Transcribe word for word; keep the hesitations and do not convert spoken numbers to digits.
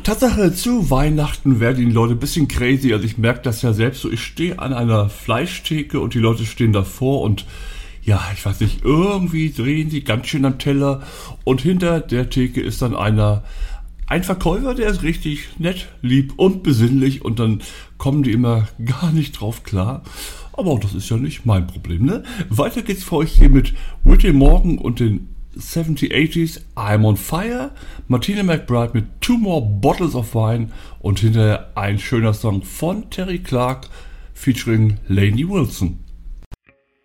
Tatsache, zu Weihnachten werden die Leute ein bisschen crazy. Also ich merke das ja selbst so. Ich stehe an einer Fleischtheke und die Leute stehen davor und ja, ich weiß nicht, irgendwie drehen sie ganz schön am Teller und hinter der Theke ist dann einer, ein Verkäufer, der ist richtig nett, lieb und besinnlich und dann kommen die immer gar nicht drauf klar. Aber das ist ja nicht mein Problem, ne? Weiter geht's für euch hier mit Whitney Morgan und den seventies, eighties, I'm on Fire, Martina McBride mit Two More Bottles of Wine und hinterher ein schöner Song von Terry Clark featuring Lainey Wilson.